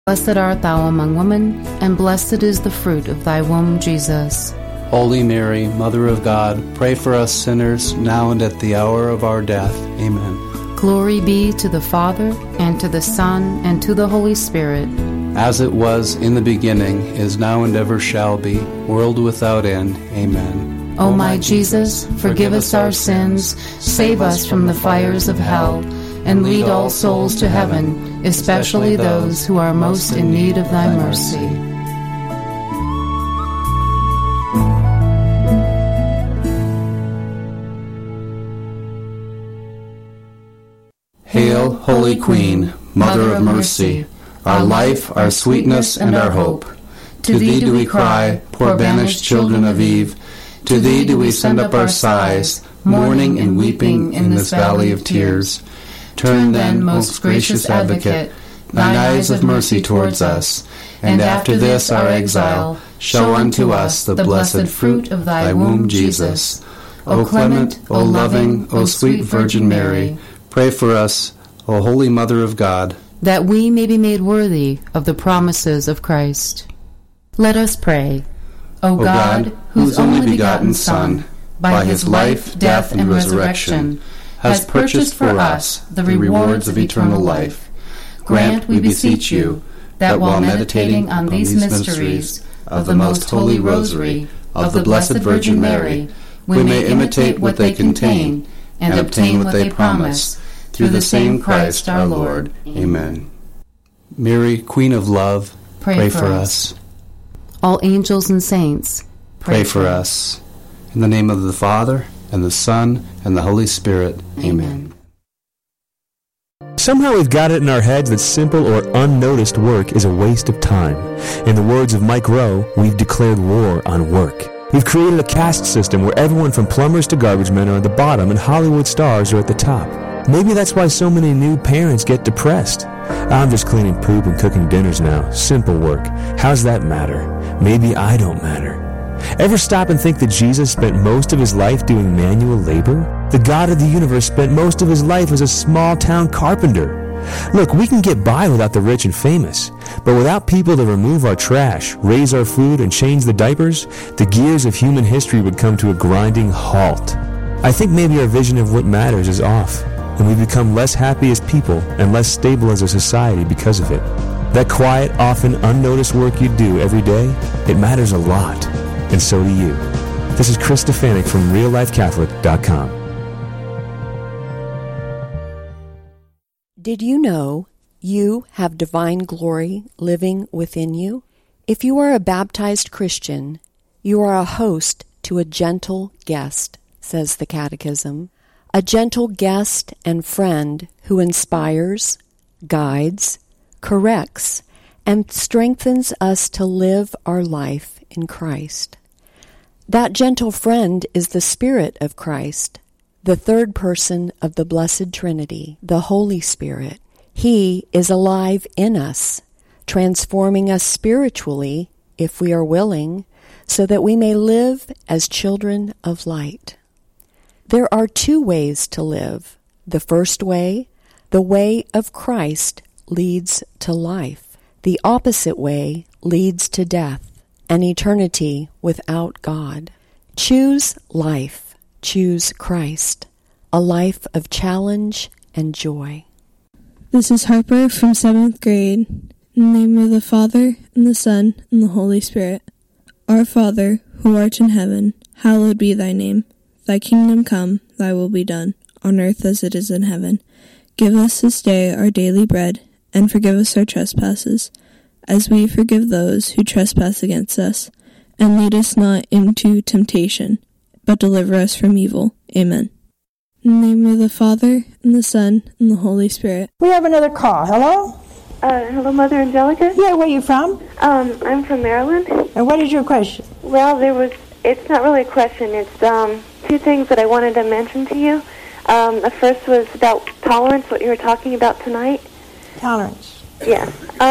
Blessed art thou among women, and blessed is the fruit of thy womb, Jesus. Holy Mary, Mother of God, pray for us sinners, now and at the hour of our death. Amen. Glory be to the Father, and to the Son, and to the Holy Spirit. As it was in the beginning, is now, and ever shall be, world without end. Amen. O my Jesus, forgive us our sins, save us from the fires of hell, and lead all souls to heaven, especially those who are most in need of thy mercy. Hail, Holy Queen, Mother of Mercy, our life, our sweetness, and our hope. To thee do we cry, poor banished children of Eve. To thee do we send up our sighs, mourning and weeping in this valley of tears. Turn then, most gracious Advocate, thine eyes of mercy towards us, and after this our exile, show unto us the blessed fruit of thy womb, Jesus. O clement, O loving, O sweet Virgin Mary, pray for us, O Holy Mother of God, that we may be made worthy of the promises of Christ. Let us pray. O God, whose only begotten Son, by his life, death, and resurrection, has purchased for us the rewards of eternal life, grant, we beseech you, that while meditating on these mysteries of the most holy Rosary of the Blessed Virgin Mary, we may imitate what they contain and obtain what they promise, through the same Christ our Lord. Amen. Mary, Queen of Love, pray for us. All angels and saints, pray for us. In the name of the Father, and the Son, and the Holy Spirit. Amen. Somehow we've got it in our heads that simple or unnoticed work is a waste of time. In the words of Mike Rowe, we've declared war on work. We've created a caste system where everyone from plumbers to garbage men are at the bottom and Hollywood stars are at the top. Maybe that's why so many new parents get depressed. I'm just cleaning poop and cooking dinners now. Simple work. How's that matter? Maybe I don't matter. Ever stop and think that Jesus spent most of his life doing manual labor? The God of the universe spent most of his life as a small-town carpenter. Look, we can get by without the rich and famous, but without people to remove our trash, raise our food, and change the diapers, the gears of human history would come to a grinding halt. I think maybe our vision of what matters is off, and we become less happy as people and less stable as a society because of it. That quiet, often unnoticed work you do every day, it matters a lot, and so do you. This is Chris Stefanik from reallifecatholic.com. Did you know you have divine glory living within you? If you are a baptized Christian, you are a host to a gentle guest, says the Catechism. A gentle guest and friend who inspires, guides, corrects, and strengthens us to live our life in Christ. That gentle friend is the Spirit of Christ, the third person of the Blessed Trinity, the Holy Spirit. He is alive in us, transforming us spiritually, if we are willing, so that we may live as children of light. There are two ways to live. The first way, the way of Christ, leads to life. The opposite way leads to death, an eternity without God. Choose life. Choose Christ, a life of challenge and joy. This is Harper from 7th grade. In the name of the Father, and the Son, and the Holy Spirit. Our Father, who art in heaven, hallowed be thy name. Thy kingdom come, thy will be done, on earth as it is in heaven. Give us this day our daily bread, and forgive us our trespasses, as we forgive those who trespass against us. And lead us not into temptation, but deliver us from evil. Amen. In the name of the Father, and the Son, and the Holy Spirit. We have another call. Hello? Hello, Mother Angelica? Yeah, where are you from? I'm from Maryland. And what is your question? Well, it's not really a question. It's two things that I wanted to mention to you. The first was about tolerance, what you were talking about tonight. Tolerance. Yeah.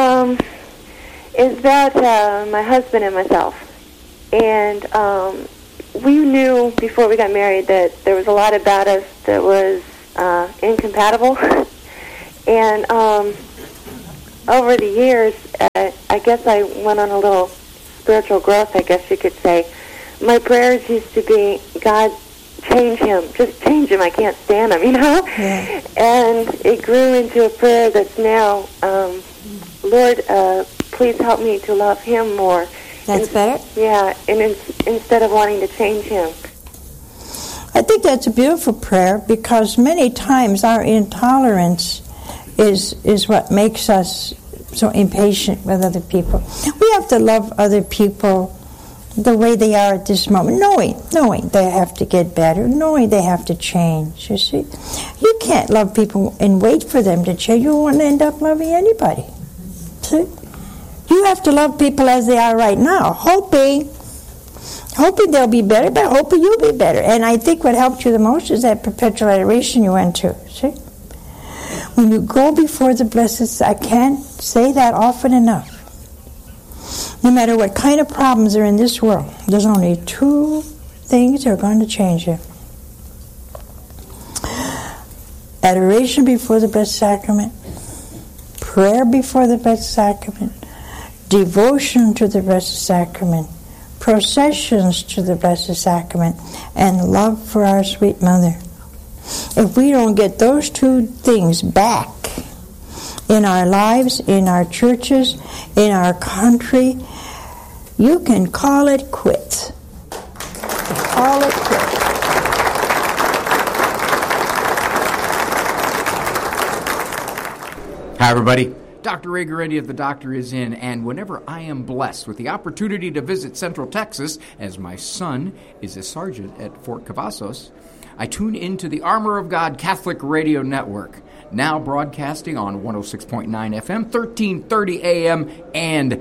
Is that my husband and myself. And we knew before we got married that there was a lot about us that was incompatible. And over the years, I guess I went on a little spiritual growth, I guess you could say. My prayers used to be, God, change him. Just change him. I can't stand him, Yeah. And it grew into a prayer that's now, Lord, please help me to love him more. That's better? Yeah, and instead of wanting to change him. I think that's a beautiful prayer, because many times our intolerance is what makes us so impatient with other people. We have to love other people the way they are at this moment, knowing they have to get better, knowing they have to change, you see. You can't love people and wait for them to change. You won't end up loving anybody. See? You have to love people as they are right now, hoping they'll be better, but hoping you'll be better. And I think what helped you the most is that perpetual adoration you went to, see? When you go before the blessed, I can't say that often enough. No matter what kind of problems are in this world, there's only two things that are going to change you. Adoration before the Blessed Sacrament, prayer before the Blessed Sacrament, devotion to the Blessed Sacrament, processions to the Blessed Sacrament, and love for our sweet Mother. If we don't get those two things back in our lives, in our churches, in our country, you can call it quits. Call it quits. Hi, everybody. Dr. Ray Goretti of The Doctor is In, and whenever I am blessed with the opportunity to visit Central Texas, as my son is a sergeant at Fort Cavazos, I tune into the Armor of God Catholic Radio Network, now broadcasting on 106.9 FM, 1330 AM, and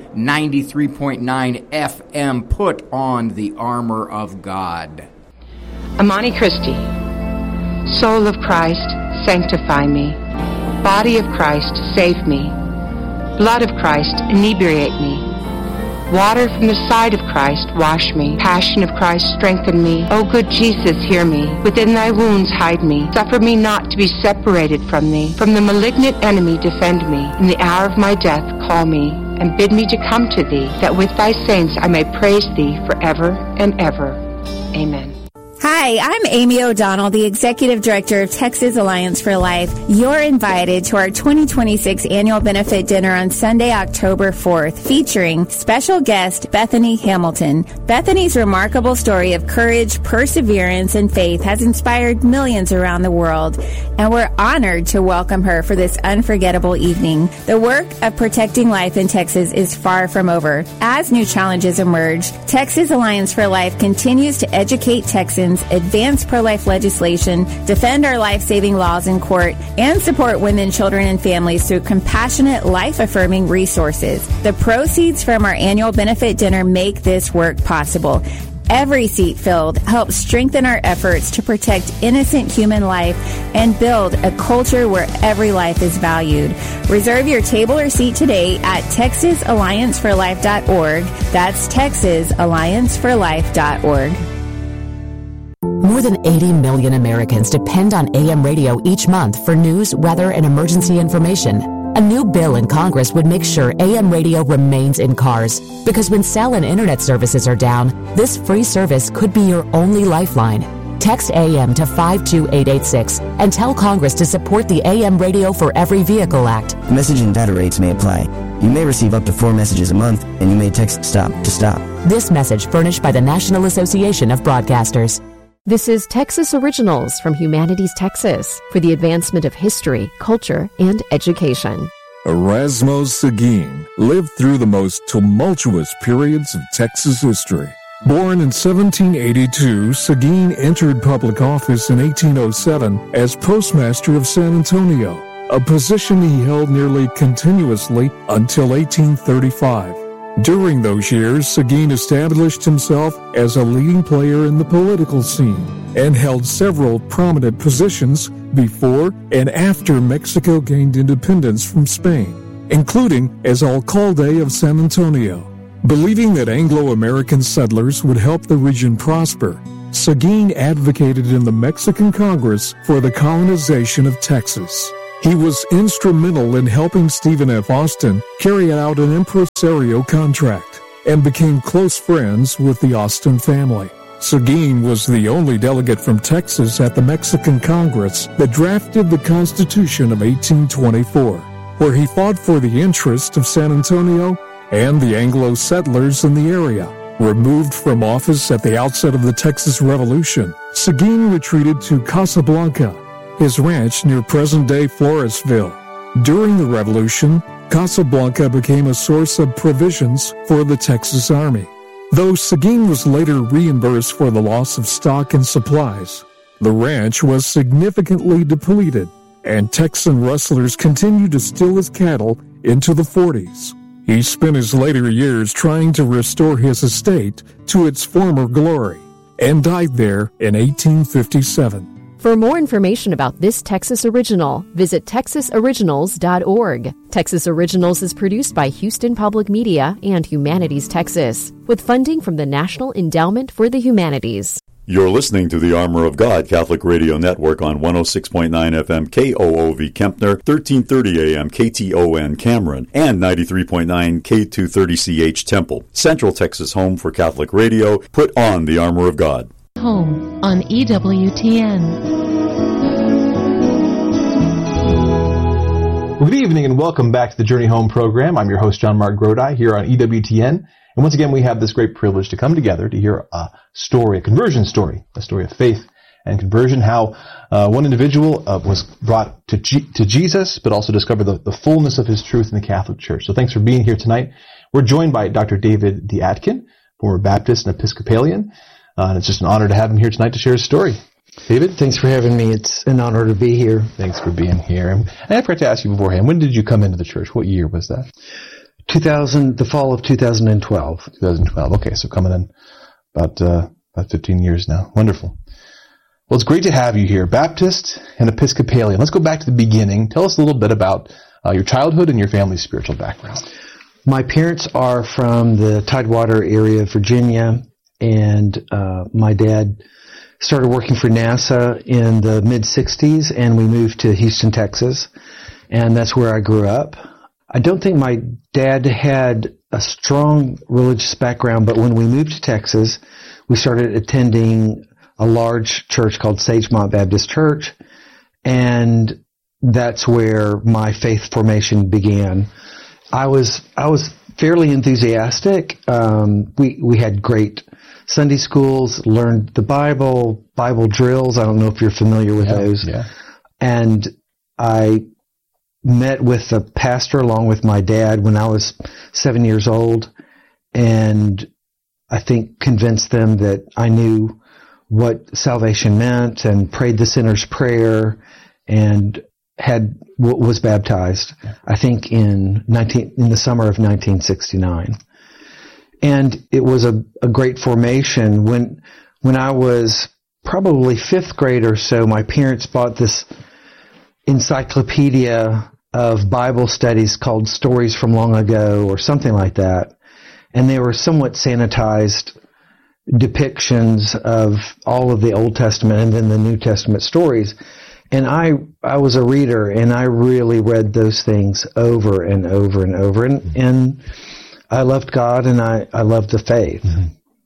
93.9 FM. Put on the Armor of God. Amani Christi. Soul of Christ, sanctify me. Body of Christ, save me. Blood of Christ, inebriate me. Water from the side of Christ, wash me. Passion of Christ, strengthen me. O good Jesus, hear me. Within thy wounds, hide me. Suffer me not to be separated from thee. From the malignant enemy, defend me. In the hour of my death, call me, and bid me to come to thee, that with thy saints I may praise thee forever and ever. Amen. Hi, I'm Amy O'Donnell, the Executive Director of Texas Alliance for Life. You're invited to our 2026 annual benefit dinner on Sunday, October 4th, featuring special guest Bethany Hamilton. Bethany's remarkable story of courage, perseverance, and faith has inspired millions around the world, and we're honored to welcome her for this unforgettable evening. The work of protecting life in Texas is far from over. As new challenges emerge, Texas Alliance for Life continues to educate Texans, advance pro-life legislation, defend our life-saving laws in court, and support women, children, and families through compassionate, life-affirming resources. The proceeds from our annual benefit dinner make this work possible. Every seat filled helps strengthen our efforts to protect innocent human life and build a culture where every life is valued. Reserve your table or seat today at TexasAllianceForLife.org. That's TexasAllianceForLife.org. More than 80 million Americans depend on AM radio each month for news, weather, and emergency information. A new bill in Congress would make sure AM radio remains in cars, because when cell and internet services are down, this free service could be your only lifeline. Text AM to 52886 and tell Congress to support the AM Radio for Every Vehicle Act. Message and data rates may apply. You may receive up to 4 messages a month, and you may text STOP to STOP. This message furnished by the National Association of Broadcasters. This is Texas Originals from Humanities Texas for the advancement of history, culture, and education. Erasmo Seguin lived through the most tumultuous periods of Texas history. Born in 1782, Seguin entered public office in 1807 as postmaster of San Antonio, a position he held nearly continuously until 1835. During those years, Seguin established himself as a leading player in the political scene and held several prominent positions before and after Mexico gained independence from Spain, including as alcalde of San Antonio. Believing that Anglo-American settlers would help the region prosper, Seguin advocated in the Mexican Congress for the colonization of Texas. He was instrumental in helping Stephen F. Austin carry out an impresario contract and became close friends with the Austin family. Seguin was the only delegate from Texas at the Mexican Congress that drafted the Constitution of 1824, where he fought for the interest of San Antonio and the Anglo settlers in the area. Removed from office at the outset of the Texas Revolution, Seguin retreated to Casablanca, his ranch near present-day Floresville. During the Revolution, Casablanca became a source of provisions for the Texas Army. Though Seguin was later reimbursed for the loss of stock and supplies, the ranch was significantly depleted, and Texan rustlers continued to steal his cattle into the 40s. He spent his later years trying to restore his estate to its former glory, and died there in 1857. For more information about this Texas Original, visit texasoriginals.org. Texas Originals is produced by Houston Public Media and Humanities Texas, with funding from the National Endowment for the Humanities. You're listening to the Armor of God Catholic Radio Network on 106.9 FM KOOV Kempner, 1330 AM KTON Cameron, and 93.9 K230CH Temple. Central Texas home for Catholic radio. Put on the Armor of God. Home on EWTN. Well, good evening and welcome back to the Journey Home program. I'm your host, John Mark Grodi, here on EWTN. And once again, we have this great privilege to come together to hear a story, a conversion story, a story of faith and conversion, how one individual was brought to Jesus, but also discovered the fullness of his truth in the Catholic Church. So thanks for being here tonight. We're joined by Dr. David D. Atkin, former Baptist and Episcopalian. And it's just an honor to have him here tonight to share his story. David? Thanks for having me. It's an honor to be here. Thanks for being here. And I forgot to ask you beforehand, when did you come into the church? What year was that? The fall of 2012. 2012. Okay, so coming in about 15 years now. Wonderful. Well, it's great to have you here. Baptist and Episcopalian. Let's go back to the beginning. Tell us a little bit about your childhood and your family's spiritual background. My parents are from the Tidewater area of Virginia. And my dad started working for NASA in the mid-'60s, and we moved to Houston, Texas, and that's where I grew up. I don't think my dad had a strong religious background, but when we moved to Texas, we started attending a large church called Sagemont Baptist Church, and that's where my faith formation began. I was fairly enthusiastic. We had great Sunday schools, learned the Bible drills. I don't know if you're familiar with those. Yeah. And I met with the pastor along with my dad when I was 7 years old, and I think convinced them that I knew what salvation meant and prayed the sinner's prayer and was baptized, I think in the summer of 1969. And it was a great formation. When I was probably fifth grade or so, my parents bought this encyclopedia of Bible studies called Stories from Long Ago or something like that. And they were somewhat sanitized depictions of all of the Old Testament and then the New Testament stories. And I was a reader, and I really read those things over and over and over. And I loved God, and I loved the faith. Mm-hmm.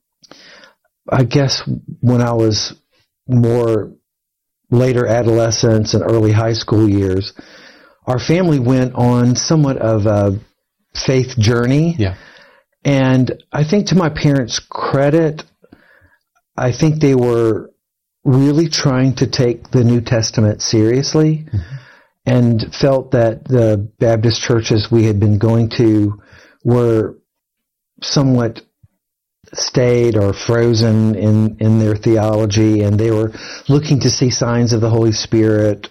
I guess when I was more later adolescence and early high school years, our family went on somewhat of a faith journey. Yeah. And I think to my parents' credit, I think they were really trying to take the New Testament seriously, mm-hmm. and felt that the Baptist churches we had been going to were somewhat stayed or frozen in their theology, and they were looking to see signs of the Holy Spirit.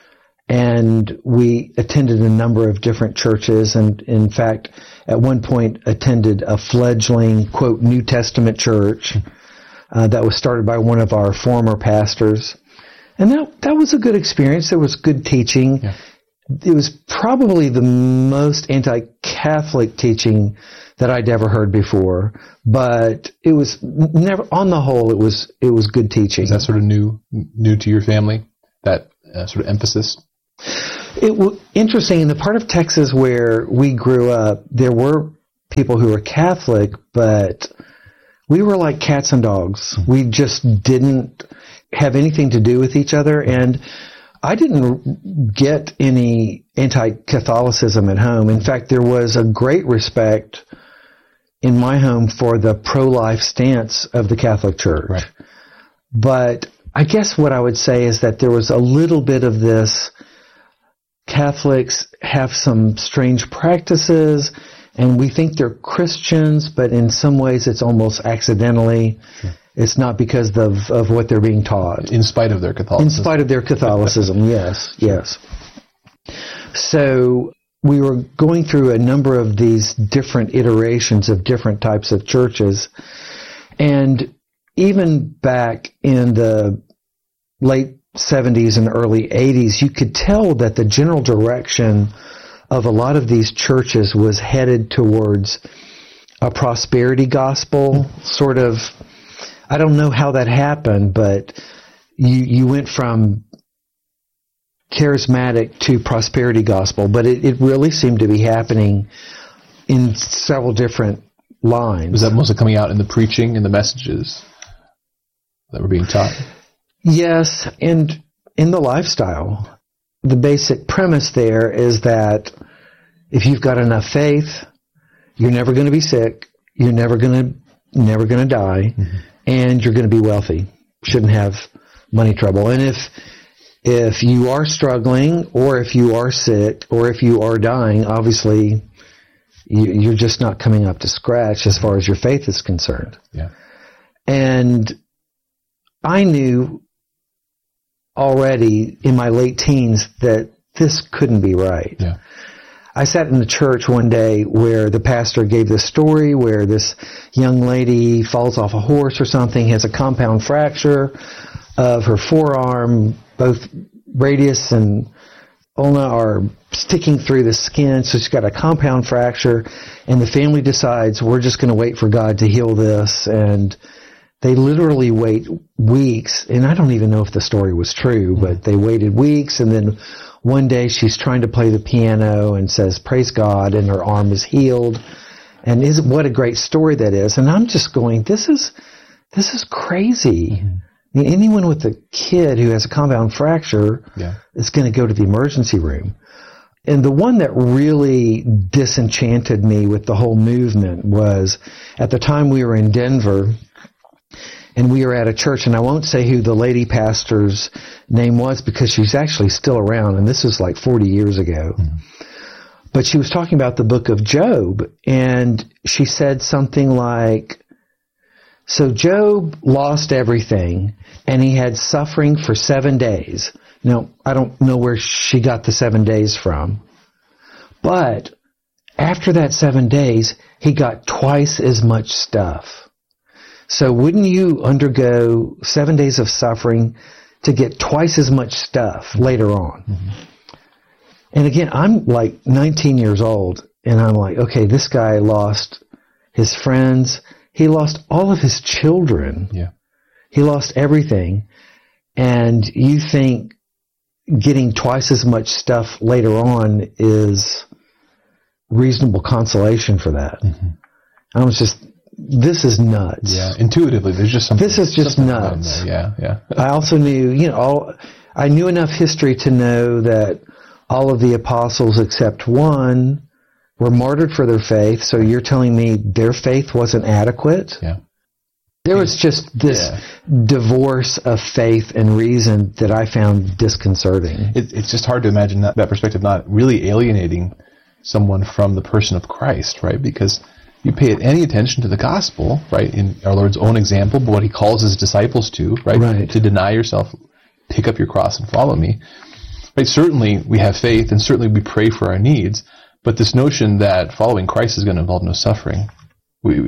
And we attended a number of different churches, and in fact, at one point attended a fledgling, quote, New Testament church that was started by one of our former pastors. And that was a good experience. There was good teaching. Yeah. It was probably the most anti-Catholic teaching that I'd ever heard before, but it was never, on the whole, it was good teaching. Is that sort of new to your family, that sort of emphasis? Interesting, in the part of Texas where we grew up, there were people who were Catholic, but we were like cats and dogs. We just didn't have anything to do with each other, and I didn't get any anti-Catholicism at home. In fact, there was a great respect in my home for the pro-life stance of the Catholic Church. Right. But I guess what I would say is that there was a little bit of this, Catholics have some strange practices, and we think they're Christians, but in some ways it's almost accidentally. Sure. It's not because of what they're being taught. In spite of their Catholicism. In spite of their Catholicism, yes. So we were going through a number of these different iterations of different types of churches. And even back in the late 70s and early 80s, you could tell that the general direction of a lot of these churches was headed towards a prosperity gospel, sort of. I don't know how that happened, but you went from charismatic to prosperity gospel, but it really seemed to be happening in several different lines. Was that mostly coming out in the preaching and the messages that were being taught? Yes, and in the lifestyle. The basic premise there is that if you've got enough faith, you're never going to be sick, you're never going to die, and you're going to be wealthy. Shouldn't have money trouble. And if you are struggling, or if you are sick, or if you are dying, obviously you're just not coming up to scratch as far as your faith is concerned. Yeah. And I knew already in my late teens that this couldn't be right. Yeah. I sat in the church one day where the pastor gave this story where this young lady falls off a horse or something, has a compound fracture of her forearm, both radius and ulna are sticking through the skin, so she's got a compound fracture, and the family decides, we're just going to wait for God to heal this, and they literally wait weeks, and I don't even know if the story was true, but they waited weeks, and then one day she's trying to play the piano and says, praise God, and her arm is healed. And what a great story that is. And I'm just going, this is crazy. Mm-hmm. I mean, anyone with a kid who has a compound fracture is going to go to the emergency room. And the one that really disenchanted me with the whole movement was at the time we were in Denver, and we were at a church, and I won't say who the lady pastor's name was because she's actually still around, and this was like 40 years ago. Mm-hmm. But she was talking about the book of Job, and she said something like, so Job lost everything, and he had suffering for 7 days. Now, I don't know where she got the 7 days from, but after that 7 days, he got twice as much stuff. So wouldn't you undergo 7 days of suffering to get twice as much stuff later on? Mm-hmm. And again, I'm like 19 years old, and I'm like, okay, this guy lost his friends. He lost all of his children. Yeah. He lost everything. And you think getting twice as much stuff later on is reasonable consolation for that. Mm-hmm. I was just... This is nuts. Yeah, intuitively, there's just something. This is just nuts. Yeah. I also knew, I knew enough history to know that all of the apostles except one were martyred for their faith. So you're telling me their faith wasn't adequate? Yeah. There was just this divorce of faith and reason that I found disconcerting. It's just hard to imagine that perspective not really alienating someone from the person of Christ, right? Because you pay any attention to the gospel, right, in our Lord's own example, but what he calls his disciples to, right, to deny yourself, pick up your cross and follow me. Right, certainly we have faith and certainly we pray for our needs, but this notion that following Christ is going to involve no suffering, we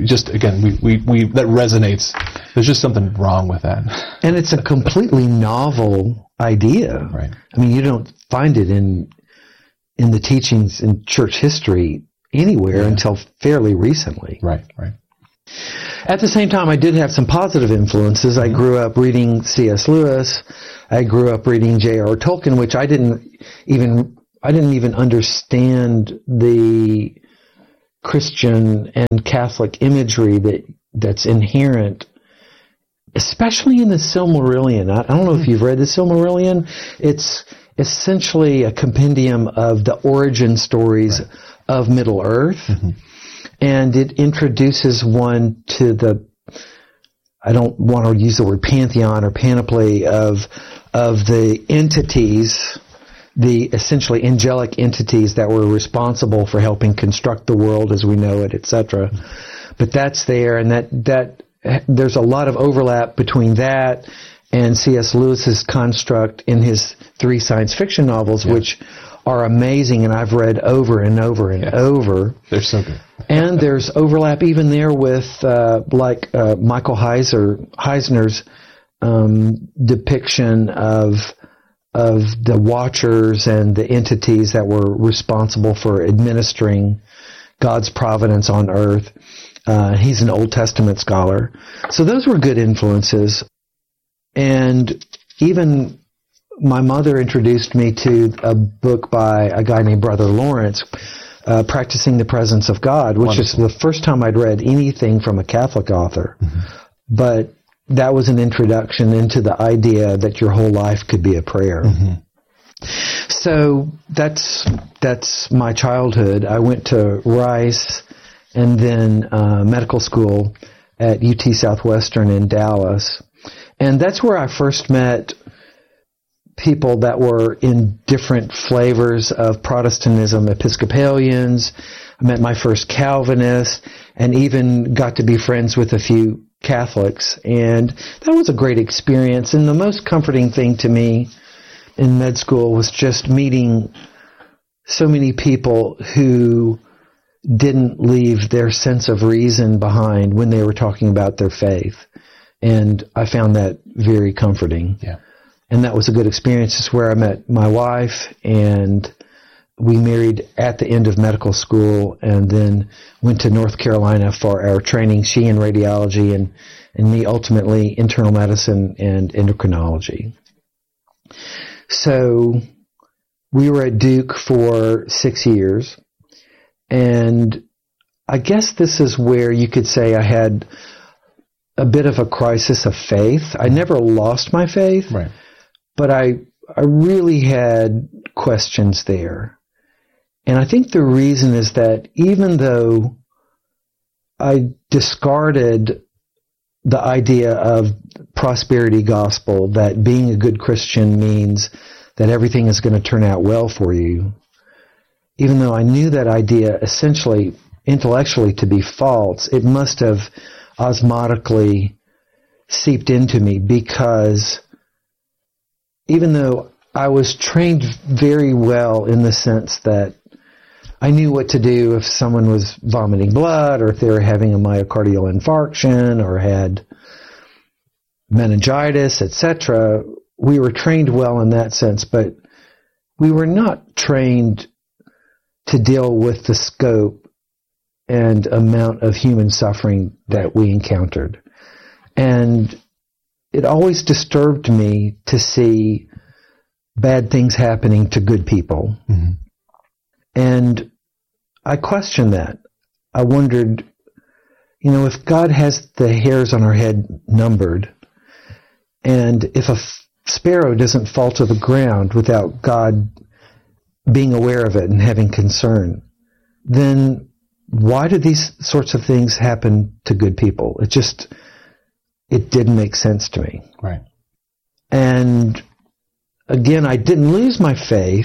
that resonates. There's just something wrong with that. And it's a completely novel idea. Right. I mean, you don't find it in the teachings in church history anywhere until fairly recently. Right. At the same time, I did have some positive influences. I grew up reading C.S. Lewis. I grew up reading J.R. Tolkien, which I didn't even I didn't even understand the Christian and Catholic imagery that's inherent, especially in the Silmarillion. I don't know if you've read the Silmarillion. It's essentially a compendium of the origin stories of Middle Earth, and it introduces one to the, I don't want to use the word pantheon or panoply of the entities, the essentially angelic entities that were responsible for helping construct the world as we know it, etc. But that's there, and that there's a lot of overlap between that and C.S. Lewis's construct in his 3 science fiction novels, which are amazing, and I've read over and over and over. They're so good. And there's overlap even there with Michael Heisner's depiction of the Watchers and the entities that were responsible for administering God's providence on earth. He's an Old Testament scholar. So those were good influences. And even my mother introduced me to a book by a guy named Brother Lawrence, Practicing the Presence of God, which is the first time I'd read anything from a Catholic author. But that was an introduction into the idea that your whole life could be a prayer. So that's my childhood. I went to Rice and then medical school at UT Southwestern in Dallas. And that's where I first met people that were in different flavors of Protestantism, Episcopalians. I met my first Calvinists and even got to be friends with a few Catholics. And that was a great experience. And the most comforting thing to me in med school was just meeting so many people who didn't leave their sense of reason behind when they were talking about their faith. And I found that very comforting. Yeah. And that was a good experience. It's where I met my wife, and we married at the end of medical school and then went to North Carolina for our training, she in radiology and me ultimately internal medicine and endocrinology. So we were at Duke for 6 years, and I guess this is where you could say I had a bit of a crisis of faith. I never lost my faith, but I really had questions there. And I think the reason is that even though I discarded the idea of prosperity gospel, that being a good Christian means that everything is going to turn out well for you, even though I knew that idea essentially intellectually to be false, it must have osmotically seeped into me, because even though I was trained very well in the sense that I knew what to do if someone was vomiting blood or if they were having a myocardial infarction or had meningitis, etc., we were trained well in that sense, but we were not trained to deal with the scope and amount of human suffering that we encountered. And it always disturbed me to see bad things happening to good people. And I questioned that. I wondered, if God has the hairs on our head numbered, and if a sparrow doesn't fall to the ground without God being aware of it and having concern, then why do these sorts of things happen to good people? It didn't make sense to me. Right. And again, I didn't lose my faith,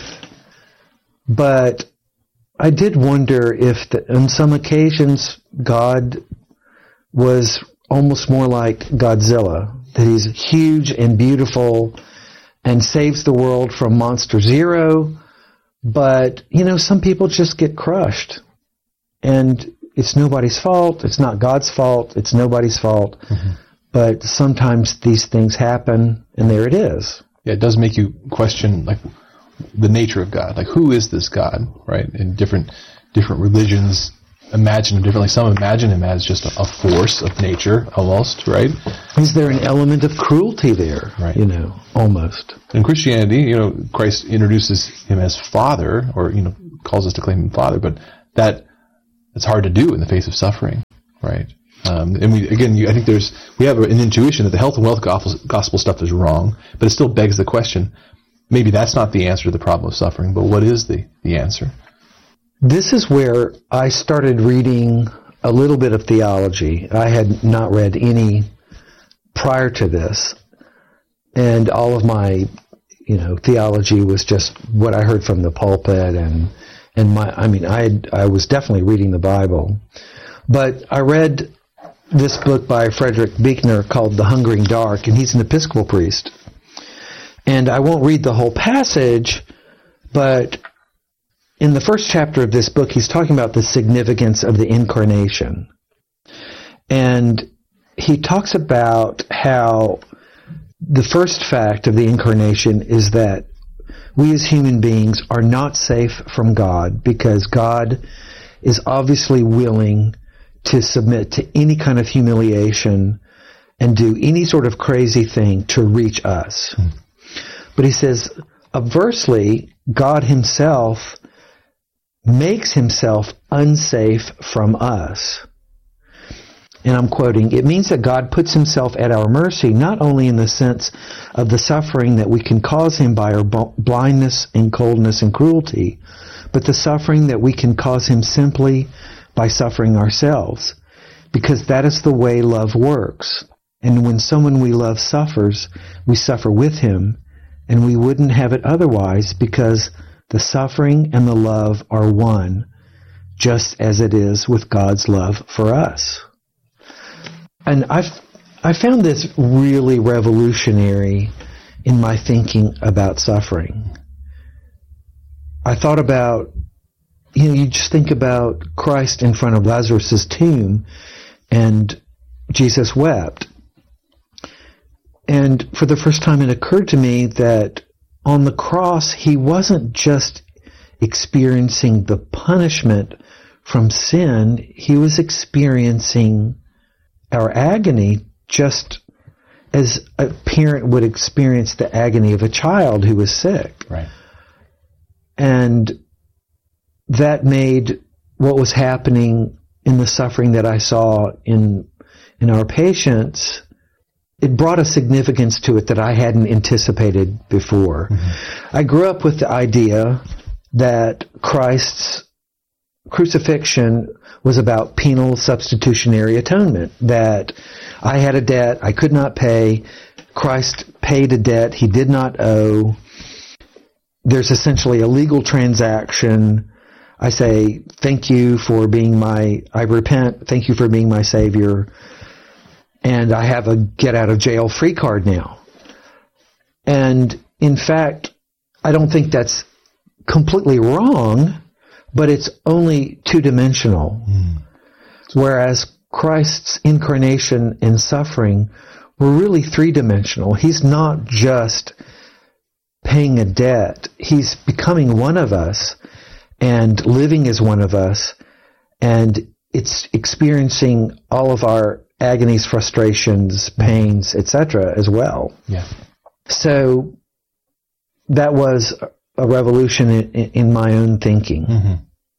but I did wonder if on some occasions God was almost more like Godzilla, that he's huge and beautiful and saves the world from Monster Zero, but, some people just get crushed. And it's nobody's fault. It's not God's fault. It's nobody's fault. But sometimes these things happen, and there it is. Yeah, it does make you question, the nature of God. Who is this God, right? And different religions imagine him differently. Some imagine him as just a force of nature, almost, right? Is there an element of cruelty there? Right. Almost. In Christianity, Christ introduces him as Father, or, calls us to claim him Father, but it's hard to do in the face of suffering, right? And I think we have an intuition that the health and wealth gospel stuff is wrong, but it still begs the question, maybe that's not the answer to the problem of suffering, but what is the answer? This is where I started reading a little bit of theology. I had not read any prior to this, and all of my, theology was just what I heard from the pulpit, I was definitely reading the Bible. But I read this book by Frederick Buechner called The Hungering Dark, and he's an Episcopal priest. And I won't read the whole passage, but in the first chapter of this book, he's talking about the significance of the incarnation. And he talks about how the first fact of the incarnation is that we as human beings are not safe from God, because God is obviously willing to submit to any kind of humiliation and do any sort of crazy thing to reach us. But he says, obversely, God himself makes himself unsafe from us. And I'm quoting, it means that God puts himself at our mercy, not only in the sense of the suffering that we can cause him by our blindness and coldness and cruelty, but the suffering that we can cause him simply by suffering ourselves. Because that is the way love works. And when someone we love suffers, we suffer with him, and we wouldn't have it otherwise, because the suffering and the love are one, just as it is with God's love for us. And I found this really revolutionary in my thinking about suffering. I thought about, you just think about Christ in front of Lazarus' tomb, and Jesus wept. And for the first time it occurred to me that on the cross, he wasn't just experiencing the punishment from sin, he was experiencing our agony just as a parent would experience the agony of a child who was sick. Right. And that made what was happening in the suffering that I saw in our patients, it brought a significance to it that I hadn't anticipated before. Mm-hmm. I grew up with the idea that Christ's crucifixion was about penal substitutionary atonement, that I had a debt I could not pay, Christ paid a debt he did not owe. There's essentially a legal transaction. I say, thank you for being I repent, thank you for being my Savior, and I have a get-out-of-jail-free card now. And, in fact, I don't think that's completely wrong, but it's only two-dimensional. Whereas Christ's incarnation and suffering were really three-dimensional. He's not just paying a debt. He's becoming one of us and living as one of us, and it's experiencing all of our agonies, frustrations, pains, etc. as well. Yeah. So that was a revolution in my own thinking. Mm-hmm.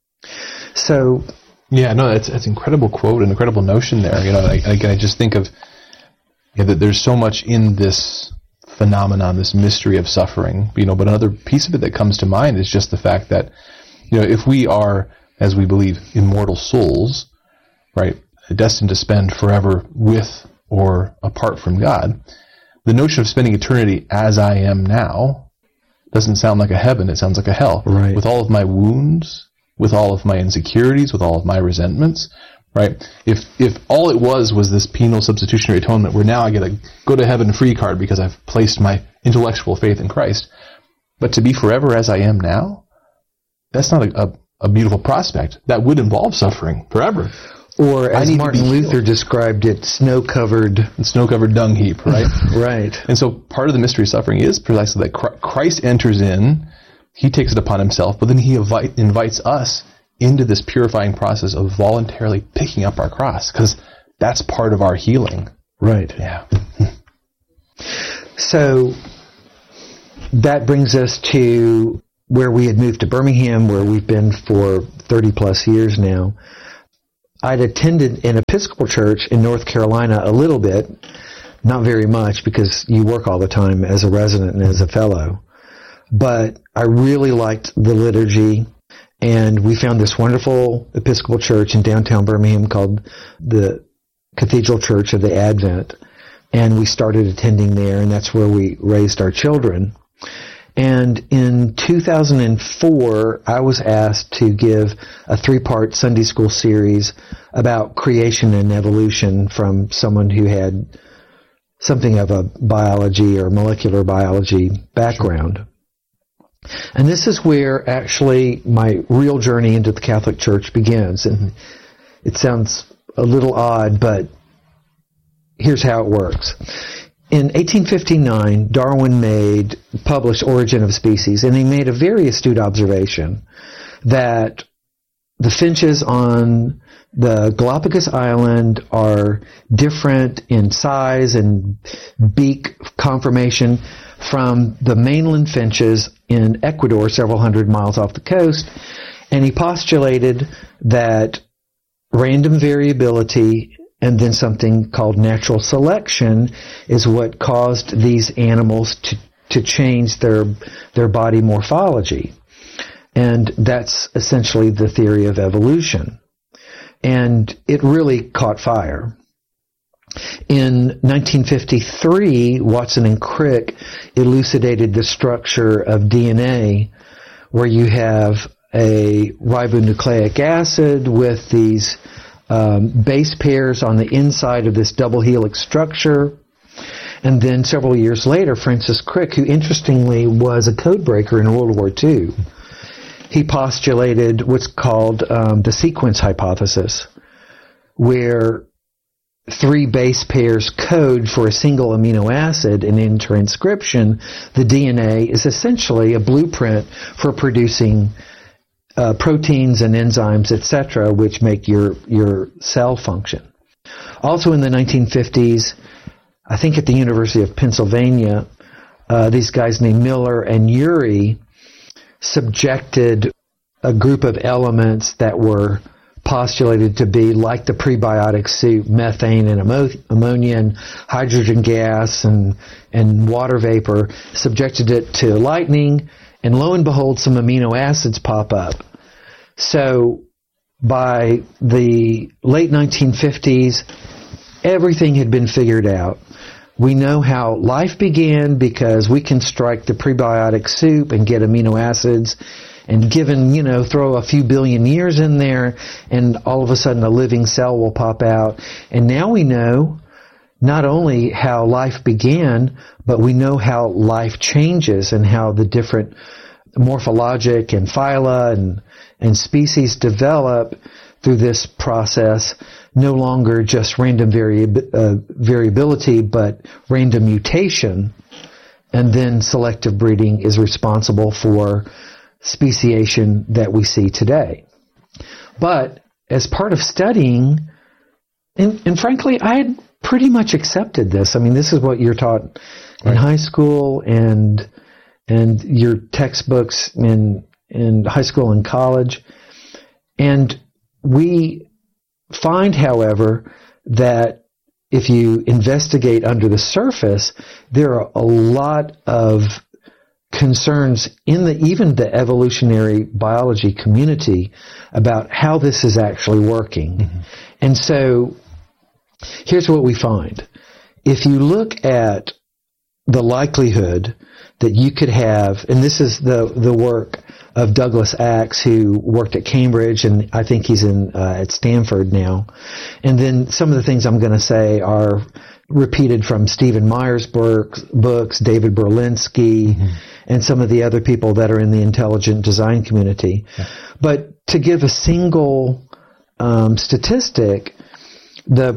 So, yeah, no, that's an incredible quote, an incredible notion there. I just think of that there's so much in this phenomenon, this mystery of suffering. But another piece of it that comes to mind is just the fact that if we are, as we believe, immortal souls, right, destined to spend forever with or apart from God, the notion of spending eternity as I am now doesn't sound like a heaven, it sounds like a hell. Right. With all of my wounds, with all of my insecurities, with all of my resentments, right? If all it was this penal substitutionary atonement where now I get a go to heaven free card because I've placed my intellectual faith in Christ, but to be forever as I am now, that's not a beautiful prospect. That would involve suffering forever. Or as Martin Luther described it, snow-covered dung heap, right? Right. And so part of the mystery of suffering is precisely that Christ enters in, he takes it upon himself, but then he invites us into this purifying process of voluntarily picking up our cross, because that's part of our healing. Right. Yeah. So that brings us to where we had moved to Birmingham, where we've been for 30 plus years now. I'd attended an Episcopal church in North Carolina a little bit, not very much because you work all the time as a resident and as a fellow. But I really liked the liturgy, and we found this wonderful Episcopal church in downtown Birmingham called the Cathedral Church of the Advent, and we started attending there, and that's where we raised our children. And in 2004, I was asked to give a 3-part Sunday school series about creation and evolution from someone who had something of a biology or molecular biology background. Sure. And this is where actually my real journey into the Catholic Church begins. And it sounds a little odd, but here's how it works. In 1859, Darwin published Origin of Species, and he made a very astute observation that the finches on the Galapagos Island are different in size and beak conformation from the mainland finches in Ecuador, several hundred miles off the coast, and he postulated that random variability and then something called natural selection is what caused these animals to change their body morphology. And that's essentially the theory of evolution. And it really caught fire. In 1953, Watson and Crick elucidated the structure of DNA, where you have a ribonucleic acid with these base pairs on the inside of this double helix structure. And then several years later, Francis Crick, who interestingly was a code breaker in World War II, he postulated what's called the sequence hypothesis, where 3 base pairs code for a single amino acid, and in transcription, the DNA is essentially a blueprint for producing proteins and enzymes, etc., which make your cell function. Also in the 1950s, I think at the University of Pennsylvania, these guys named Miller and Urey subjected a group of elements that were postulated to be like the prebiotic soup, methane and ammonia and hydrogen gas and water vapor, subjected it to lightning, and lo and behold, some amino acids pop up. So by the late 1950s, everything had been figured out. We know how life began because we can strike the prebiotic soup and get amino acids, and throw a few billion years in there, and all of a sudden a living cell will pop out. And now we know not only how life began, but we know how life changes and how the different morphologic and phyla and species develop through this process, no longer just random variability, but random mutation, and then selective breeding is responsible for speciation that we see today. But as part of studying, and frankly, I had pretty much accepted this. I mean, this is what you're taught in high school and your textbooks in high school and college. And we find, however, that if you investigate under the surface, there are a lot of concerns in even the evolutionary biology community about how this is actually working. Mm-hmm. And so here's what we find. If you look at the likelihood that you could have, and this is the work of Douglas Axe, who worked at Cambridge, and I think he's at Stanford now. And then some of the things I'm going to say are repeated from Stephen Meyer's books, David Berlinski, mm-hmm. and some of the other people that are in the intelligent design community. Yeah. But to give a single statistic, the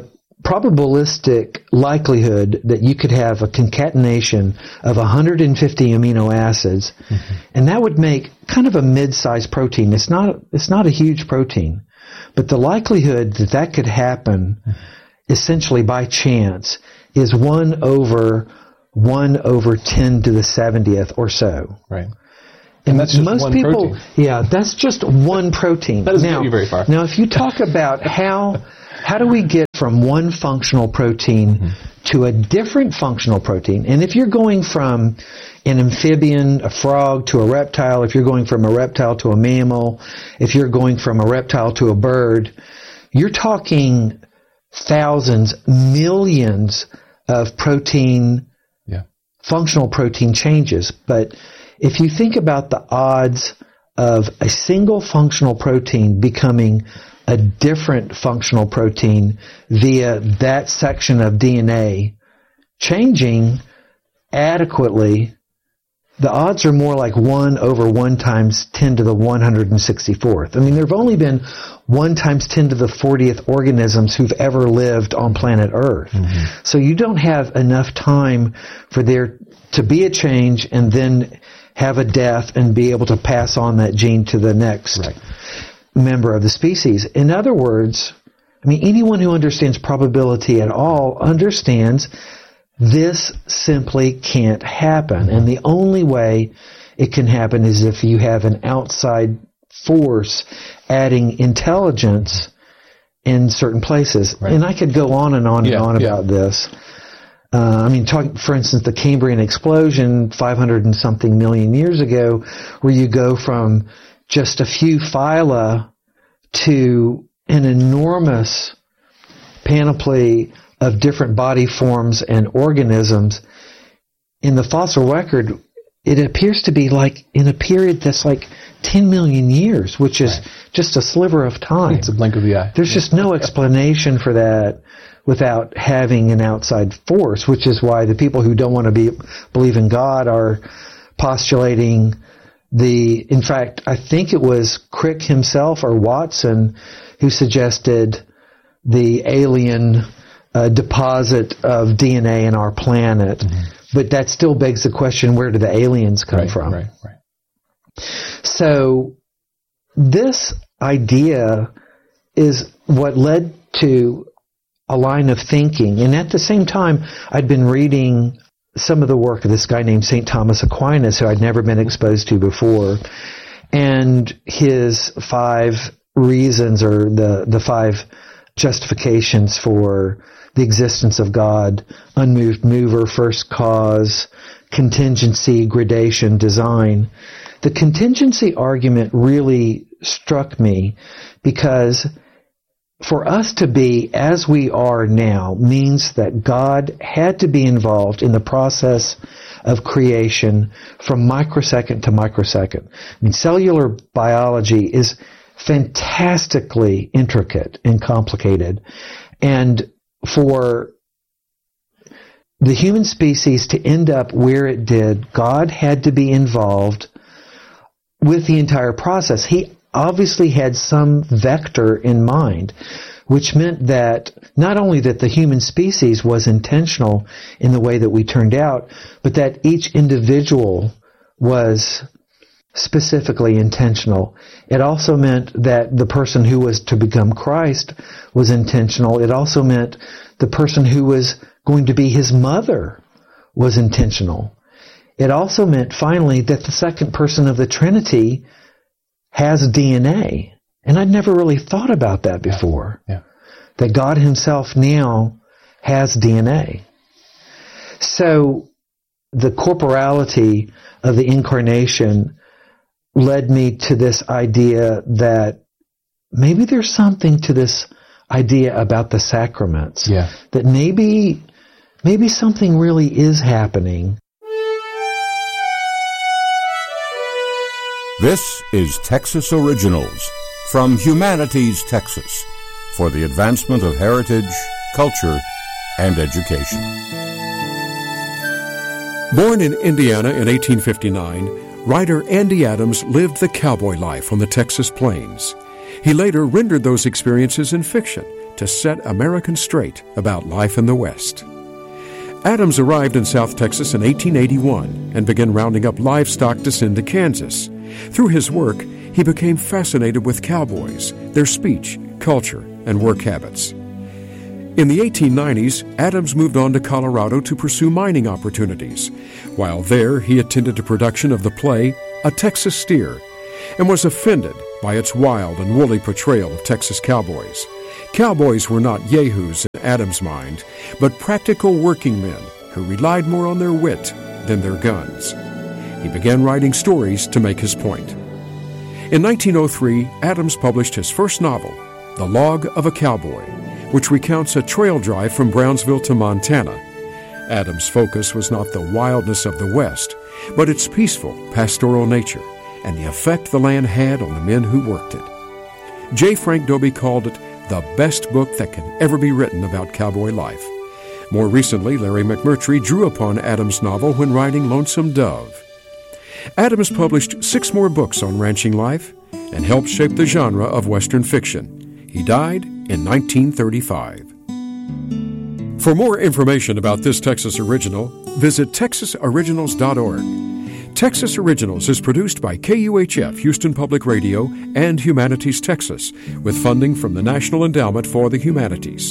probabilistic likelihood that you could have a concatenation of 150 amino acids, and that would make kind of a mid-sized protein. It's not a huge protein, but the likelihood that that could happen essentially by chance is 1 over 10 to the 70th or so. Right. And that's just most one people, protein. Yeah, that's just one protein. That doesn't get you very far. Now, if you talk about how do we get from one functional protein to a different functional protein, and if you're going from an amphibian, a frog, to a reptile, if you're going from a reptile to a mammal, if you're going from a reptile to a bird, you're talking thousands, millions of functional protein changes. But if you think about the odds of a single functional protein becoming a different functional protein via that section of DNA changing adequately, the odds are more like 1 over 1 times 10 to the 164th. I mean, there have only been 1 times 10 to the 40th organisms who've ever lived on planet Earth. So you don't have enough time for there to be a change and then have a death and be able to pass on that gene to the next member of the species. In other words, I mean, anyone who understands probability at all understands this simply can't happen. And the only way it can happen is if you have an outside force adding intelligence in certain places. And I could go on and on and on about this. I mean, for instance, the Cambrian explosion 500 and something million years ago, where you go from just a few phyla to an enormous panoply of different body forms and organisms. In the fossil record, it appears to be like in a period that's like 10 million years, which is just a sliver of time. It's a blink of the eye. There's just no explanation for that without having an outside force, which is why the people who don't want to believe in God are postulating in fact, I think it was Crick himself or Watson who suggested the alien deposit of DNA in our planet. But that still begs the question, where do the aliens come from? So this idea is what led to a line of thinking. And at the same time, I'd been reading some of the work of this guy named St. Thomas Aquinas, who I'd never been exposed to before, and his 5 reasons, or the 5 justifications for the existence of God: unmoved mover, first cause, contingency, gradation, design. The contingency argument really struck me because for us to be as we are now means that God had to be involved in the process of creation from microsecond to microsecond. I mean, cellular biology is fantastically intricate and complicated. And for the human species to end up where it did, God had to be involved with the entire process. He obviously had some vector in mind, which meant that not only that the human species was intentional in the way that we turned out, but that each individual was specifically intentional. It also meant that the person who was to become Christ was intentional. It also meant the person who was going to be his mother was intentional. It also meant, finally, that the second person of the Trinity has DNA. And I'd never really thought about that before. That God himself now has DNA. So the corporality of the incarnation led me to this idea that maybe there's something to this idea about the sacraments. That maybe something really is happening. This is Texas Originals from Humanities, Texas, for the advancement of heritage, culture, and education. Born in Indiana in 1859, writer Andy Adams lived the cowboy life on the Texas plains. He later rendered those experiences in fiction, to set Americans straight about life in the West. Adams arrived in South Texas in 1881 and began rounding up livestock to send to Kansas. Through his work, he became fascinated with cowboys, their speech, culture, and work habits. In the 1890s, Adams moved on to Colorado to pursue mining opportunities. While there, he attended a production of the play A Texas Steer and was offended by its wild and woolly portrayal of Texas cowboys. Cowboys were not yahoos in Adams' mind, but practical working men who relied more on their wit than their guns. He began writing stories to make his point. In 1903, Adams published his first novel, The Log of a Cowboy, which recounts a trail drive from Brownsville to Montana. Adams' focus was not the wildness of the West, but its peaceful, pastoral nature and the effect the land had on the men who worked it. J. Frank Dobie called it the best book that can ever be written about cowboy life. More recently, Larry McMurtry drew upon Adams' novel when writing Lonesome Dove. Adams published 6 more books on ranching life and helped shape the genre of Western fiction. He died in 1935. For more information about this Texas Original, visit texasoriginals.org. Texas Originals is produced by KUHF Houston Public Radio and Humanities Texas, with funding from the National Endowment for the Humanities.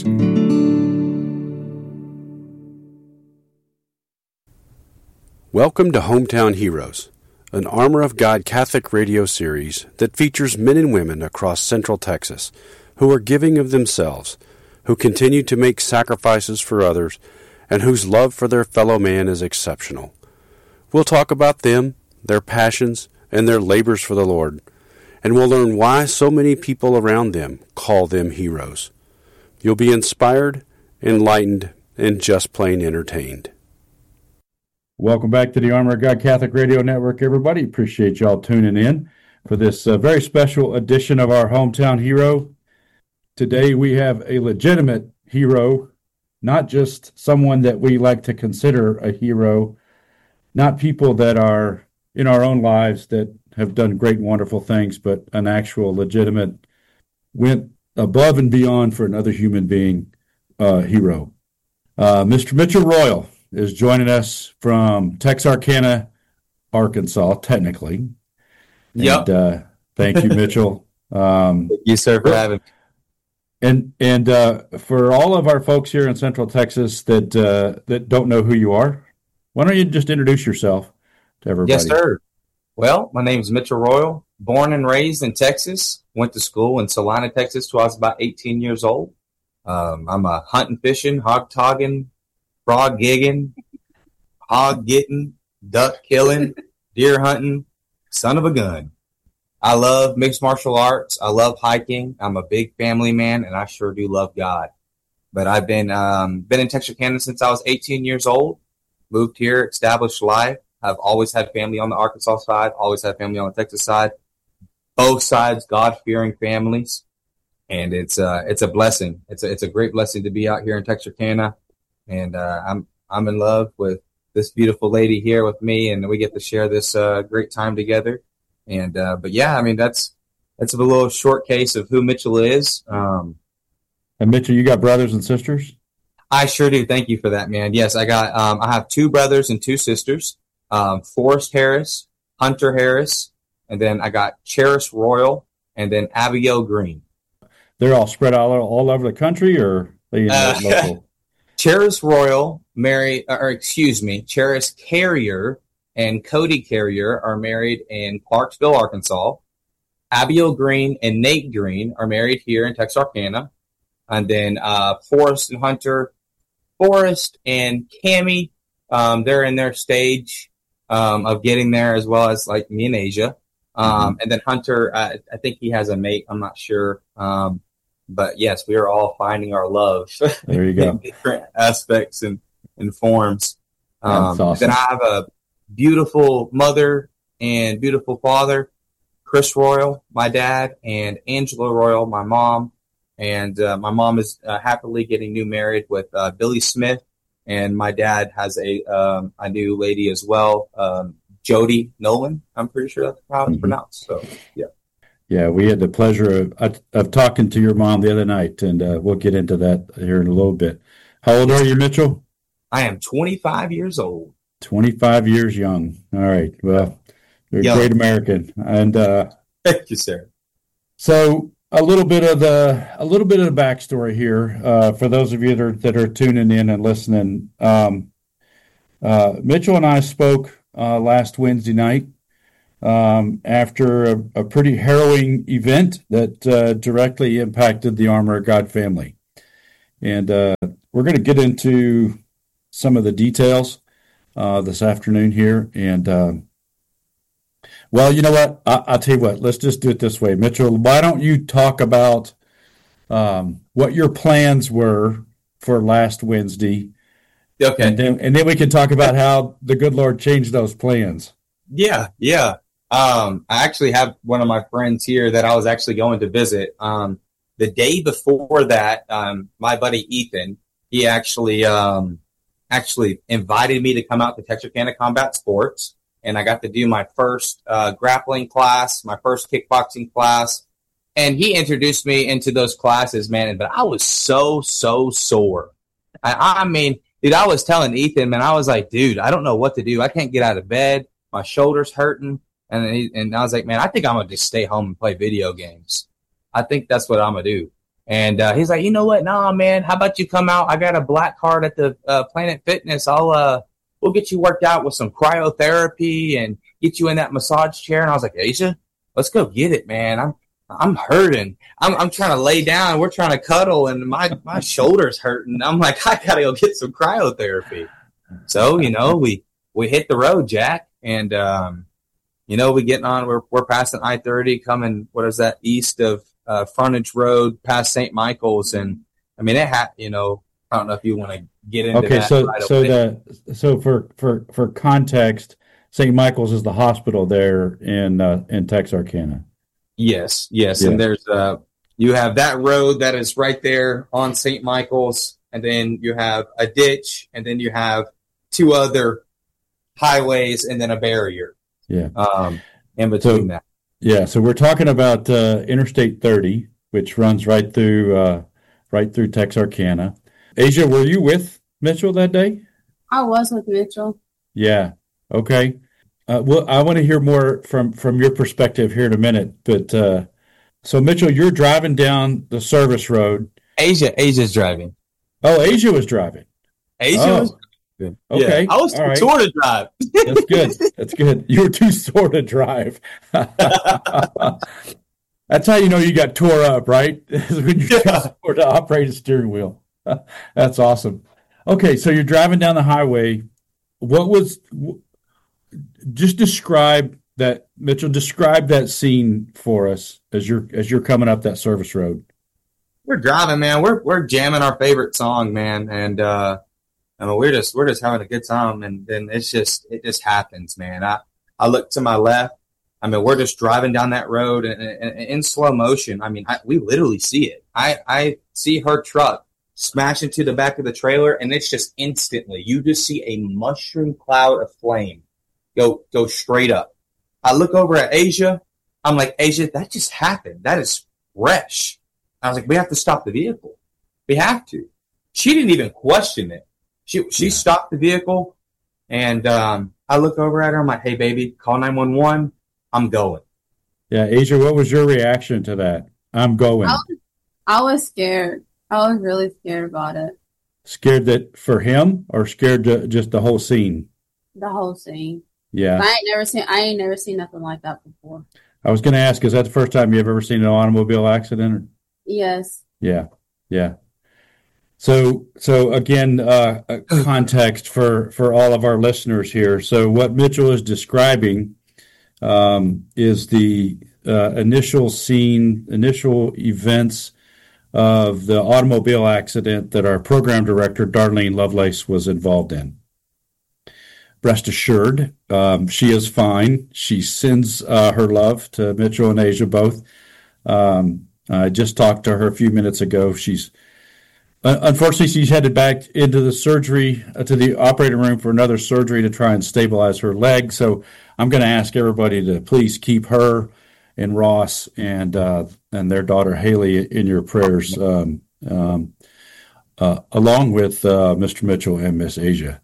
Welcome to Hometown Heroes, an Armor of God Catholic radio series that features men and women across Central Texas who are giving of themselves, who continue to make sacrifices for others, and whose love for their fellow man is exceptional. We'll talk about them, their passions, and their labors for the Lord, and we'll learn why so many people around them call them heroes. You'll be inspired, enlightened, and just plain entertained. Welcome back to the Armor of God Catholic Radio Network, everybody. Appreciate y'all tuning in for this very special edition of our Hometown Hero. Today we have a legitimate hero, not just someone that we like to consider a hero, not people that are in our own lives that have done great and wonderful things, but an actual legitimate, went above and beyond for another human being hero. Mr. Mitchell Royal is joining us from Texarkana, Arkansas, technically. Yep. And, thank you, Mitchell. Thank you, sir, for having me. And for all of our folks here in Central Texas that don't know who you are, why don't you just introduce yourself to everybody? Yes, sir. Well, my name is Mitchell Royal, born and raised in Texas. Went to school in Salina, Texas, till I was about 18 years old. I'm a hunting, fishing, hog togging, frog gigging, hog getting, duck killing, deer hunting, son of a gun. I love mixed martial arts. I love hiking. I'm a big family man, and I sure do love God. But I've been in Texarkana since I was 18 years old. Moved here, established life. I've always had family on the Arkansas side, always had family on the Texas side. Both sides, God-fearing families, and it's a blessing. It's a great blessing to be out here in Texarkana, and I'm in love with this beautiful lady here with me, and we get to share this great time together. And but yeah, I mean that's a little short case of who Mitchell is. And Mitchell, you got brothers and sisters? I sure do. Thank you for that, man. Yes, I have 2 brothers and 2 sisters. Forrest Harris, Hunter Harris, and then I got Cheris Royal, and then Abigail Green. They're all spread out all over the country, or they local? Cheris Royal Cheris Carrier and Cody Carrier are married in Clarksville, Arkansas. Abigail Green and Nate Green are married here in Texarkana. And then Forrest and Hunter, Forrest and Cammie, they're in their stage of getting there, as well as like me and Asia. And then Hunter, I think he has a mate. I'm not sure. But yes, we are all finding our love. There you go. In different aspects and forms. That's awesome. Then I have a beautiful mother and beautiful father, Chris Royal, my dad, and Angela Royal, my mom. And my mom is happily getting new married with Billy Smith, and my dad has a new lady as well, Jody Nolan. I'm pretty sure that's how it's pronounced. So yeah. Yeah, we had the pleasure of talking to your mom the other night, and we'll get into that here in a little bit. How old are you, Mitchell? I am 25 years old. 25 years young. All right. Well, you're a great American. And thank you, sir. So a little bit of the backstory here for those of you that are tuning in and listening. Mitchell and I spoke last Wednesday night after a pretty harrowing event that directly impacted the Armor of God family. And we're going to get into some of the details this afternoon here. And, well, you know what? I'll tell you what. Let's just do it this way. Mitchell, why don't you talk about what your plans were for last Wednesday? Okay. And then we can talk about how the good Lord changed those plans. Yeah. I actually have one of my friends here that I was actually going to visit. The day before that, my buddy Ethan, he actually invited me to come out to Texarkana Combat Sports, and I got to do my first grappling class, my first kickboxing class, and he introduced me into those classes, man. But I was so sore. I mean, dude, I was telling Ethan, man, I was like, dude, I don't know what to do. I can't get out of bed. My shoulder's hurting. And I was like, man, I think I'm going to just stay home and play video games. I think that's what I'm going to do. And he's like, you know what? Nah, man, how about you come out? I got a black card at the Planet Fitness. We'll get you worked out with some cryotherapy and get you in that massage chair. And I was like, Asia, let's go get it, man. I'm hurting. I'm trying to lay down. We're trying to cuddle, and my shoulder's hurting. I'm like, I got to go get some cryotherapy. So, you know, we hit the road, Jack. And, you know, we getting on, we're passing I-30 coming, what is that, east of Frontage Road past St. Michael's. And I mean, you know, I don't know if you want to get into that. Okay. So for context, St. Michael's is the hospital there in Texarkana. Yes. Yeah. And there's, you have that road that is right there on St. Michael's. And then you have a ditch, and then you have two other highways and then a barrier. Yeah. In between that. Yeah. So we're talking about Interstate 30, which runs right through Texarkana. Asia, were you with Mitchell that day? I was with Mitchell. Yeah. Okay. Well, I want to hear more from your perspective here in a minute. But so Mitchell, you're driving down the service road. Asia's driving. Oh, Asia was driving. Asia was good. Okay. Yeah, I was too sore to drive. That's good. That's good. You were too sore to drive. That's how you know you got tore up, right? When you're too sore to operate a steering wheel. That's awesome. Okay, so you're driving down the highway. Just describe that, Mitchell. Describe that scene for us as you're coming up that service road. We're driving, man. We're jamming our favorite song, man, and I mean, we're just having a good time, and then it just happens, man. I look to my left. I mean, we're just driving down that road and in slow motion. I mean, we literally see it. I see her truck smash into the back of the trailer, and it's just instantly. You just see a mushroom cloud of flame go straight up. I look over at Asia. I'm like, Asia, that just happened. That is fresh. I was like, we have to stop the vehicle. We have to. She didn't even question it. She stopped the vehicle, and I look over at her. I'm like, hey, baby, call 911. I'm going. Yeah, Asia, what was your reaction to that? I'm going. I was scared. I was really scared about it. Scared that for him, or scared to just the whole scene? The whole scene. Yeah. I ain't never seen nothing like that before. I was going to ask, is that the first time you've ever seen an automobile accident? Yes. Yeah. So again, context for all of our listeners here. So what Mitchell is describing is the initial events of the automobile accident that our program director, Darlene Lovelace, was involved in. Rest assured, she is fine. She sends her love to Mitchell and Asia both. I just talked to her a few minutes ago. Unfortunately, she's headed back into the surgery, to the operating room for another surgery to try and stabilize her leg. So I'm going to ask everybody to please keep her and Ross and their daughter Haley in your prayers, along with Mr. Mitchell and Miss Asia.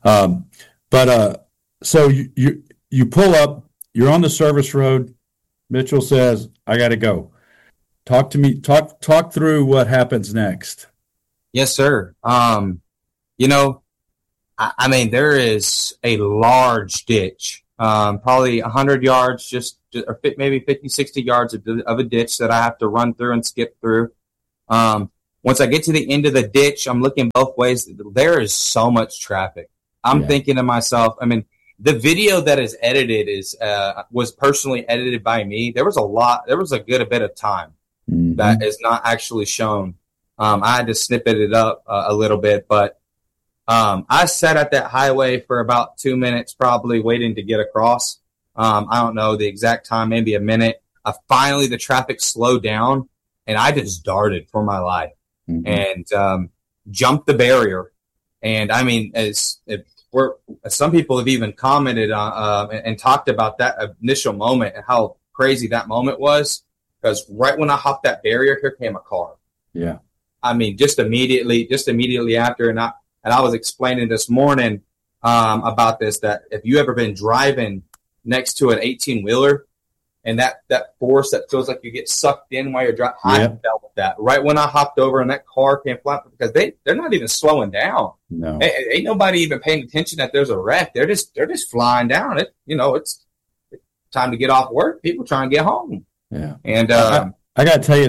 So you pull up, you're on the service road. Mitchell says, "I got to go." Talk to me. Talk through what happens next. Yes, sir. You know, I mean, there is a large ditch, probably 100 yards, or maybe 50, 60 yards of a ditch that I have to run through and skip through. Once I get to the end of the ditch, I'm looking both ways. There is so much traffic. I'm thinking to myself, I mean, the video that is edited was personally edited by me. There was a good bit of time that is not actually shown. I had to snippet it up a little bit, but I sat at that highway for about 2 minutes, probably waiting to get across. I don't know the exact time, maybe a minute. Finally, the traffic slowed down, and I just darted for my life and jumped the barrier. And I mean, some people have even commented and talked about that initial moment and how crazy that moment was, because right when I hopped that barrier, here came a car. Yeah. I mean, just immediately after, and I was explaining this morning about this, that if you ever been driving next to an 18-wheeler and that force that feels like you get sucked in while you're driving, I felt that right when I hopped over and that car came flying, because they're not even slowing down. No, ain't nobody even paying attention that there's a wreck. They're just flying down. It's time to get off work. People trying to get home. Yeah, and I got to tell you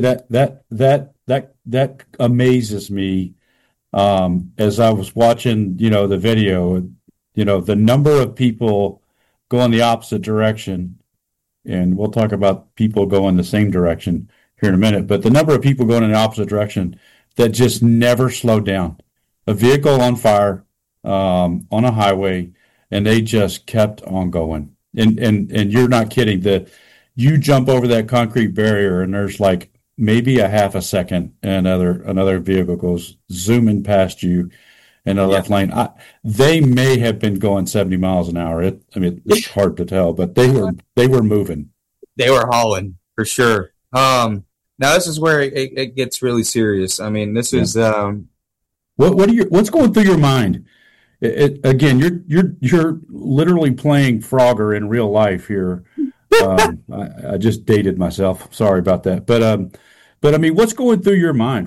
that amazes me. As I was watching, the video, the number of people going the opposite direction, and we'll talk about people going the same direction here in a minute, but the number of people going in the opposite direction that just never slowed down. A vehicle on fire on a highway, and they just kept on going. And you're not kidding. You jump over that concrete barrier, and there's like maybe a half a second, and another vehicle goes zooming past you in the left lane. They may have been going 70 miles an hour. It's hard to tell, but they were moving. They were hauling for sure. Now this is where it gets really serious. I mean, this is what's going through your mind? Again, you're literally playing Frogger in real life here. I just dated myself. Sorry about that. But I mean, what's going through your mind?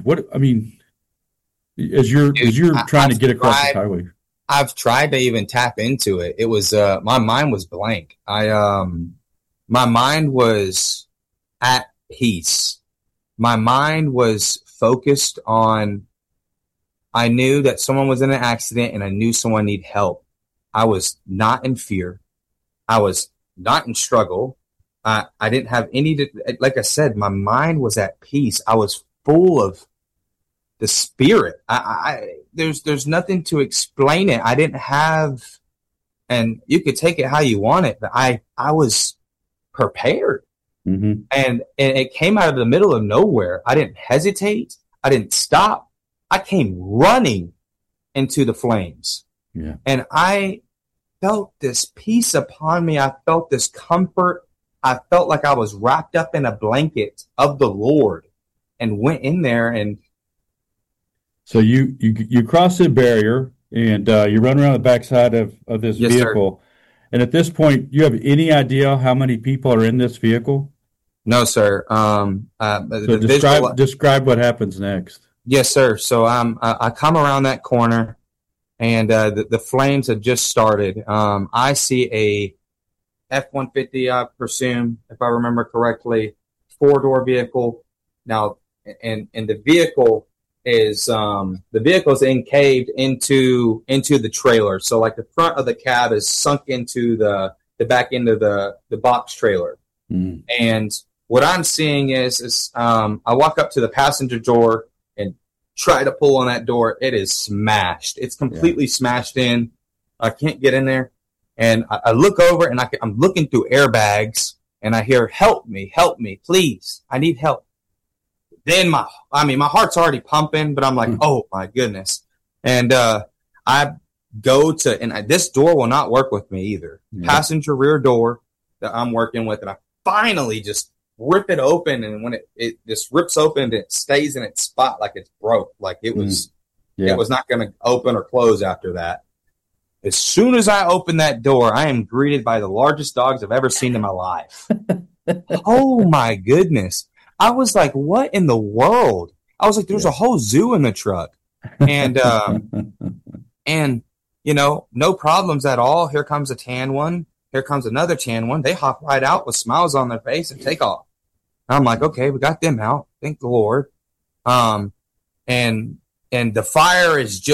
As you're trying to get across the highway? I've tried to even tap into it. It was my mind was blank. My mind was at peace. My mind was focused on. I knew that someone was in an accident, and I knew someone needed help. I was not in fear. I was not in struggle. I didn't have like I said, my mind was at peace. I was full of the Spirit. There's nothing to explain it. I didn't have, and you could take it how you want it, but I was prepared. Mm-hmm. And it came out of the middle of nowhere. I didn't hesitate. I didn't stop. I came running into the flames. Yeah. And I felt this peace upon me. I felt this comfort. I felt like I was wrapped up in a blanket of the Lord, and went in there. And so you cross the barrier, and you run around the backside of this vehicle. Sir. And at this point, you have any idea how many people are in this vehicle? No, sir. So describe what happens next. Yes, sir. So I come around that corner, and the flames had just started. I see a F-150, I presume, if I remember correctly, 4-door vehicle. Now, and the vehicle is encaved into the trailer. So like the front of the cab is sunk into the back end of the box trailer. Mm. And what I'm seeing is I walk up to the passenger door and try to pull on that door. It is smashed. It's completely smashed in. I can't get in there. And I look over, and I'm looking through airbags, and I hear, help me, please. I need help. Then my heart's already pumping, but I'm like, oh my goodness. And I go to, and this door will not work with me either. Yeah. Passenger rear door that I'm working with, and I finally just rip it open, and when it just rips open, it stays in its spot like it's broke, like it was it was not going to open or close after that. As soon as I open that door, I am greeted by the largest dogs I've ever seen in my life. Oh my goodness. I was like, what in the world? I was like, there's a whole zoo in the truck. And, and, you know, no problems at all. Here comes a tan one. Here comes another tan one. They hop right out with smiles on their face and take off. And I'm like, okay, we got them out. Thank the Lord. And the fire is just